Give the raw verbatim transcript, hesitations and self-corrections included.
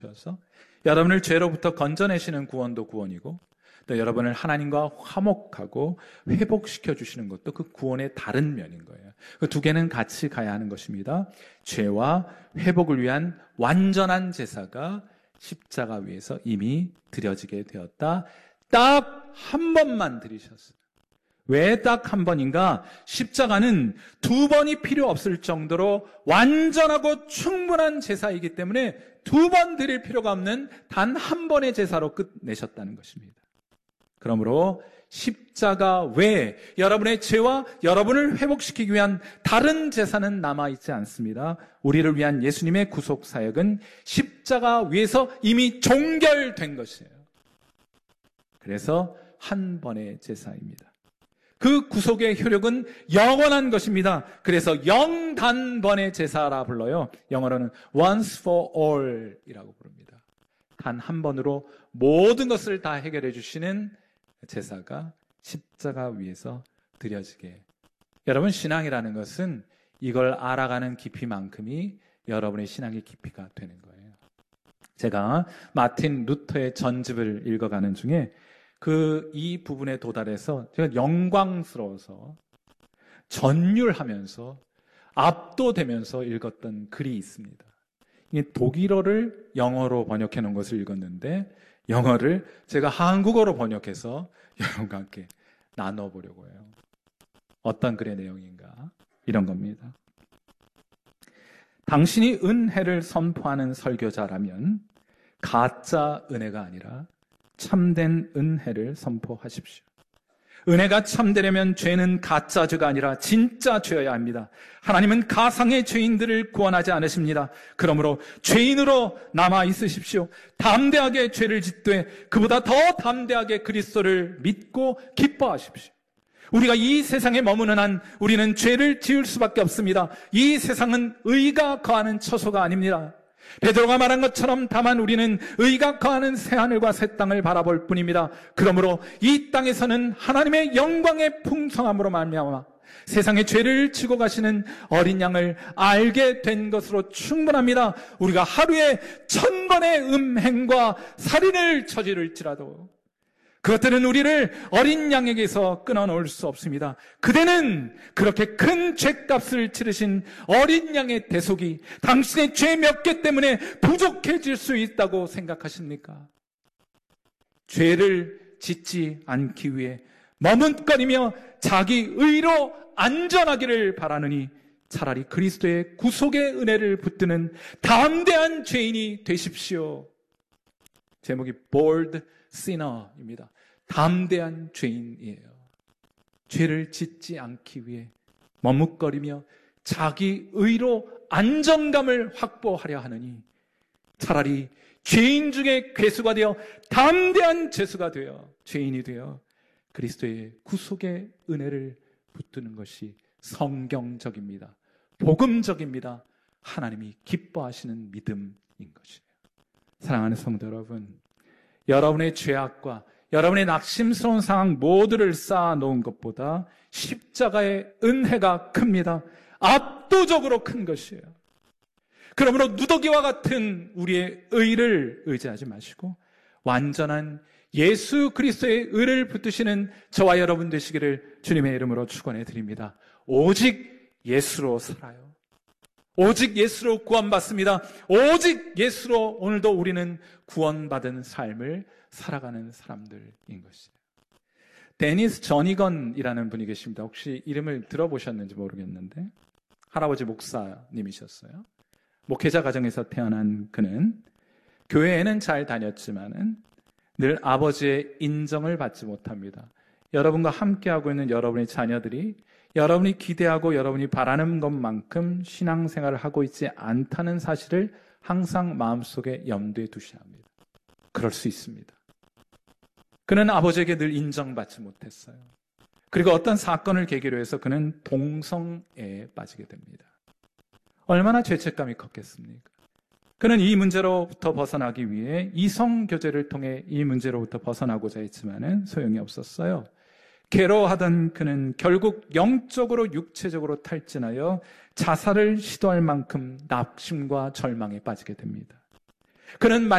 주셔서 여러분을 죄로부터 건져내시는 구원도 구원이고 또 여러분을 하나님과 화목하고 회복시켜 주시는 것도 그 구원의 다른 면인 거예요. 그 두 개는 같이 가야 하는 것입니다. 죄와 회복을 위한 완전한 제사가 십자가 위에서 이미 드려지게 되었다. 딱 한 번만 드리셨어요. 왜 딱 한 번인가? 십자가는 두 번이 필요 없을 정도로 완전하고 충분한 제사이기 때문에 두 번 드릴 필요가 없는 단 한 번의 제사로 끝내셨다는 것입니다. 그러므로 십자가 외에 여러분의 죄와 여러분을 회복시키기 위한 다른 제사는 남아있지 않습니다. 우리를 위한 예수님의 구속 사역은 십자가 위에서 이미 종결된 것이에요. 그래서 한 번의 제사입니다. 그 구속의 효력은 영원한 것입니다. 그래서 영단번의 제사라 불러요. 영어로는 once for all 이라고 부릅니다. 단 한 번으로 모든 것을 다 해결해 주시는 제사가 십자가 위에서 드려지게. 여러분, 신앙이라는 것은 이걸 알아가는 깊이만큼이 여러분의 신앙의 깊이가 되는 거예요. 제가 마틴 루터의 전집을 읽어가는 중에 그 이 부분에 도달해서 제가 영광스러워서 전율하면서 압도되면서 읽었던 글이 있습니다. 이게 독일어를 영어로 번역해 놓은 것을 읽었는데 영어를 제가 한국어로 번역해서 여러분과 함께 나눠보려고 해요. 어떤 글의 내용인가? 이런 겁니다. 당신이 은혜를 선포하는 설교자라면 가짜 은혜가 아니라 참된 은혜를 선포하십시오. 은혜가 참되려면 죄는 가짜 죄가 아니라 진짜 죄여야 합니다. 하나님은 가상의 죄인들을 구원하지 않으십니다. 그러므로 죄인으로 남아 있으십시오. 담대하게 죄를 짓되 그보다 더 담대하게 그리스도를 믿고 기뻐하십시오. 우리가 이 세상에 머무는 한 우리는 죄를 지을 수밖에 없습니다. 이 세상은 의가 거하는 처소가 아닙니다. 베드로가 말한 것처럼 다만 우리는 의가 거하는 새하늘과 새 땅을 바라볼 뿐입니다. 그러므로 이 땅에서는 하나님의 영광의 풍성함으로 말미암아 세상의 죄를 지고 가시는 어린 양을 알게 된 것으로 충분합니다. 우리가 하루에 천 번의 음행과 살인을 저지를지라도 그것들은 우리를 어린 양에게서 끊어놓을 수 없습니다. 그대는 그렇게 큰 죄값을 치르신 어린 양의 대속이 당신의 죄 몇 개 때문에 부족해질 수 있다고 생각하십니까? 죄를 짓지 않기 위해 머뭇거리며 자기 의로 안전하기를 바라느니 차라리 그리스도의 구속의 은혜를 붙드는 담대한 죄인이 되십시오. 제목이 bold sinner입니다. 담대한 죄인이에요. 죄를 짓지 않기 위해 머뭇거리며 자기 의로 안정감을 확보하려 하느니 차라리 죄인 중에 괴수가 되어 담대한 죄수가 되어 죄인이 되어 그리스도의 구속의 은혜를 붙드는 것이 성경적입니다. 복음적입니다. 하나님이 기뻐하시는 믿음인 것이에요. 사랑하는 성도 여러분, 여러분의 죄악과 여러분의 낙심스러운 상황 모두를 쌓아놓은 것보다 십자가의 은혜가 큽니다. 압도적으로 큰 것이에요. 그러므로 누더기와 같은 우리의 의를 의지하지 마시고 완전한 예수 그리스도의 의를 붙드시는 저와 여러분 되시기를 주님의 이름으로 축원해 드립니다. 오직 예수로 살아요. 오직 예수로 구원받습니다. 오직 예수로 오늘도 우리는 구원받은 삶을 살아가는 사람들인 것이에요. 데니스 저니건이라는 분이 계십니다. 혹시 이름을 들어보셨는지 모르겠는데 할아버지 목사님이셨어요. 목회자 가정에서 태어난 그는 교회에는 잘 다녔지만은 늘 아버지의 인정을 받지 못합니다. 여러분과 함께하고 있는 여러분의 자녀들이 여러분이 기대하고 여러분이 바라는 것만큼 신앙생활을 하고 있지 않다는 사실을 항상 마음속에 염두에 두셔야 합니다. 그럴 수 있습니다. 그는 아버지에게 늘 인정받지 못했어요. 그리고 어떤 사건을 계기로 해서 그는 동성애에 빠지게 됩니다. 얼마나 죄책감이 컸겠습니까? 그는 이 문제로부터 벗어나기 위해 이성교제를 통해 이 문제로부터 벗어나고자 했지만은 소용이 없었어요. 괴로워하던 그는 결국 영적으로 육체적으로 탈진하여 자살을 시도할 만큼 낙심과 절망에 빠지게 됩니다. 그는